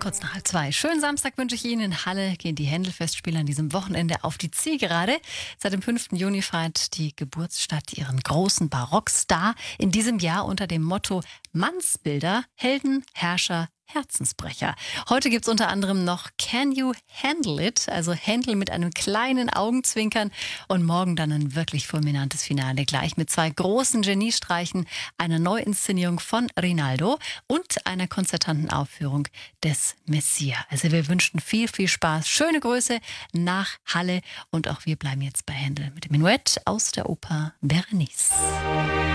Kurz nach 1:30. Schönen Samstag wünsche ich Ihnen. In Halle gehen die Händel-Festspiele an diesem Wochenende auf die Zielgerade. Seit dem 5. Juni feiert die Geburtsstadt ihren großen Barockstar. In diesem Jahr unter dem Motto Mannsbilder, Helden, Herrscher, Herzensbrecher. Heute gibt es unter anderem noch Can You Handle It? Also Händel mit einem kleinen Augenzwinkern. Und morgen dann ein wirklich fulminantes Finale. Gleich mit 2 großen Geniestreichen, einer Neuinszenierung von Rinaldo und einer konzertanten Aufführung des Messia. Also wir wünschen viel, viel Spaß. Schöne Grüße nach Halle. Und auch wir bleiben jetzt bei Händel mit dem Menuett aus der Oper Berenice.